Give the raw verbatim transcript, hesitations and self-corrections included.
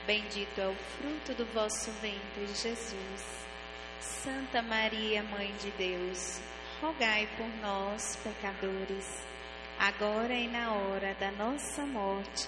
Bendito é o fruto do vosso ventre, Jesus. Santa Maria, Mãe de Deus, rogai por nós, pecadores, agora e na hora da nossa morte.